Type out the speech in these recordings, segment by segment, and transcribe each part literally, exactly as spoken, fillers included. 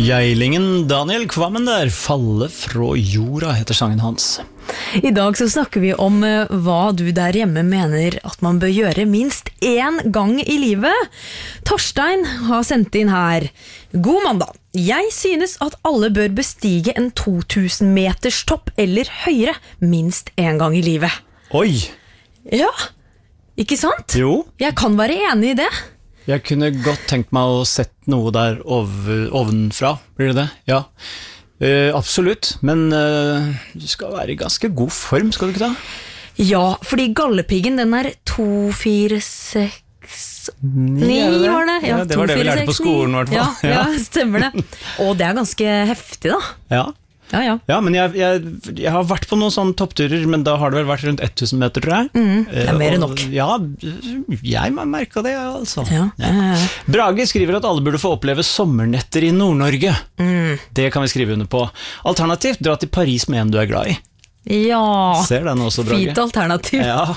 Geilingen Daniel Kvammen der, Falle fra jorda heter sangen hans. I dag så snakker vi om uh, hva du der hjemme mener at man bør gjøre minst én gang i livet. Torstein har sendt inn her. God mandag. Jeg synes at alle bør bestige en to tusen meters topp eller høyere minst én gang i livet. Oi! Ja, ikke sant? Jo. Jeg kan være enig i det. Jeg kunne godt tenkt meg å sett noe der over, ovenfra, blir det det? Ja, uh, absolutt. Men uh, du skal være i ganske god form, skal du ikke da? Ja, fordi gallepiggen den er to, fire, seks, ni var det? Ja, ja, det var det vi lærte på skolen i hvert fall. Ja, ja, stemmer det. Og det er ganske heftig da. Ja. Ja, ja. Ja, men jeg, jeg, jeg har vært på noen sånne toppturer, men da har det vel vært rundt tusen meter, tror jeg. Mm, det er mer enn nok. Ja, jeg merket det, altså. Ja, ja, ja. Brage skriver at alle burde få oppleve sommernetter i Nord-Norge. Mm. Det kan vi skrive under på. Alternativt, dra til Paris med en du er glad i. Ja, ser den også, Brage? Fint alternativ. Ja.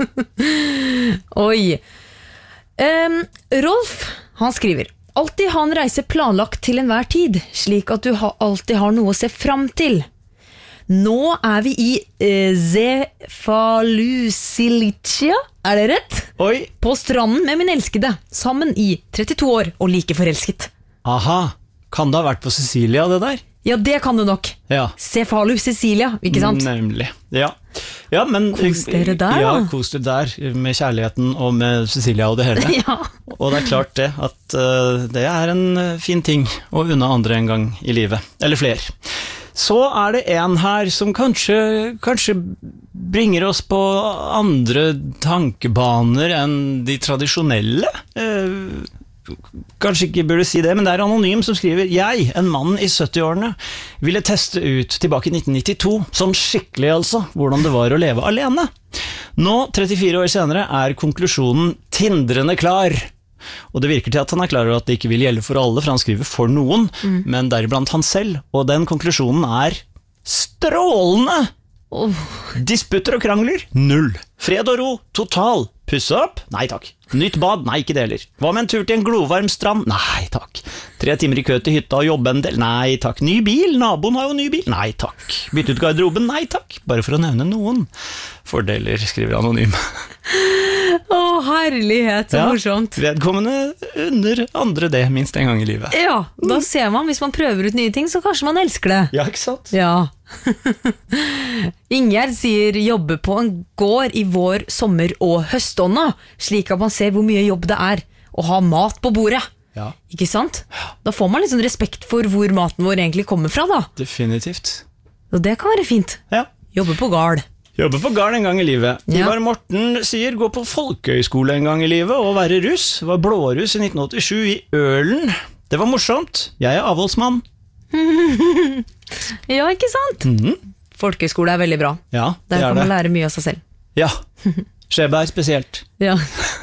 Oi. Um, Rolf, han skriver alltid ha en reise planlagt til enhver tid, slik at du ha, alltid har noe å se fram til. Nå er vi i uh, Cefalusilicia, er det rett? Oi. På stranden med min elskede, sammen i trettito år og like forelsket. Aha, kan det ha vært på Sicilia det der? Ja, det kan du nok. Ja. Cefalusicilia, ikke sant? Nemlig, ja. Ja, men, kos dere der, ja, da. Kos dere der, med kjærligheten og med Sicilia og det hele. Ja. Og det er klart det, at uh, det er en fin ting å unne andre en gang i livet, eller flere. Så er det en her som kanskje, kanskje bringer oss på andre tankebaner enn de tradisjonelle. Uh, Kanskje ikke burde si det, men det er Anonym som skriver: Jeg, en mann i sytti-årene, ville teste ut tilbake i nitten nittito, sånn skikkelig altså, hvordan det var å leve alene. Nå, trettifire år senere, er konklusjonen tindrende klar. Og det virker til at han er klar over at det ikke vil gjelde for alle, for han skriver for noen, mm. men deriblant han selv, og den konklusjonen er strålende! Oh. Disputter og krangler? Null. Fred og ro? Total. Pusse opp? Nei takk. Nytt bad? Nei, ikke det heller. Hva med en tur til en glovarm strand? Nei takk. Tre timer i kø til hytta og jobbe en del? Nei takk. Ny bil? Naboen har jo ny bil? Nei takk. Bytte ut garderoben? Nei takk. Bare for å nevne noen fordeler, skriver Anonym. Å, herlighet, så ja, morsomt. Vedkommende under andre det, minst en gang i livet. Ja, da ser man, hvis man prøver ut nye ting, så kanskje man elsker det. Ja, ikke sant? Ja. Ingjerd sier jobbe på en gård i vår, sommer og høstånda, slik at man ser hvor mye jobb det er å ha mat på bordet. Ja. Ikke sant? Da får man litt sånn respekt for hvor maten vår egentlig kommer fra da. Definitivt. Og det kan være fint. Ja. Jobbe på gard. Jobbe på gard en gang i livet. Ja. Ivar Morten sier gå på folkehøyskole en gang i livet og være russ. Var blåruss i nitten åttisju i Ølen. Det var morsomt. Jeg er avholdsmann. Ja, ikke sant? Mm-hmm. Folkehøyskole er veldig bra. Ja, det Der er kan det. man lære mye av seg selv. Ja, Skjeberg spesielt. Ja.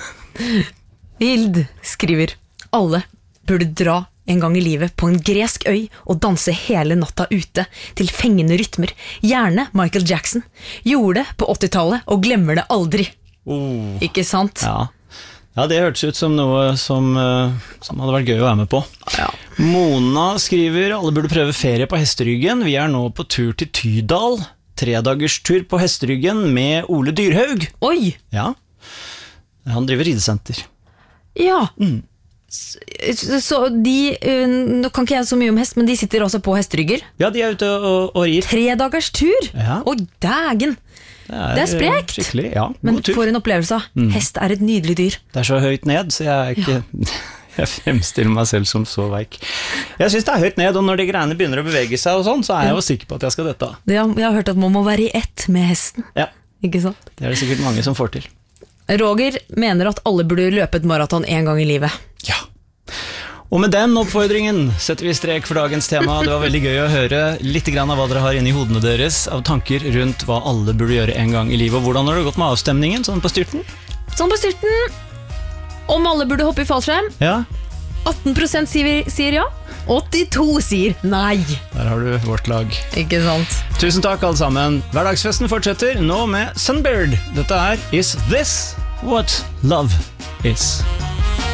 Hild skriver alle burde dra en gang i livet på en gresk øy og danse hele natta ute til fengende rytmer. Gjerne Michael Jackson. Gjorde det på åttitallet og glemmer det aldri. Oh. Ikke sant? Ja. Ja, det hørtes ut som noe som, uh, som hadde vært gøy å være med på. Ja. Mona skriver alle burde prøve ferie på hesteryggen. Vi er nå på tur til Tydal. Tredagerstur på hesteryggen med Ole Dyrhaug. Oi! Ja, han driver ridesenter. Ja. Mm. Så, så de, uh, nå kan ikke jeg så mye om hest, men de sitter også på hesterygger. Ja, de er ute og, og rir. Tre dagers tur? Ja. Oi, dægen. Det er, det er sprekt. Ja, men for en opplevelse. Mm. Hest er et nydelig dyr. Det er så høyt ned, så jeg er ikke... Ja. Jeg fremstiller meg selv som så veik. Jeg synes det er høyt ned, og når de greiene begynner å bevege seg og sånn, så er jeg jo sikker på at jeg skal dette. Ja, jeg har hørt at man må være i ett med hesten. Ja. Ikke sant? Det er det sikkert mange som får til. Roger mener at alle burde løpe et maraton en gang i livet. Ja. Og med den oppfordringen setter vi strek for dagens tema. Det var veldig gøy å høre litt grann av hva dere har inne i hodene deres, av tanker rundt hva alle burde gjøre en gang i livet. Og hvordan har det gått med avstemningen, sånn på styrten? Sånn på styrten. Om alle burde hoppe i fallskjerm. Ja. atten prosent sier, sier ja. åttito sier nei. Der har du vårt lag. Ikke sant? Tusen takk alle sammen. Hverdagsfesten fortsetter nå med Sunbird. Dette er Is This What Love Is?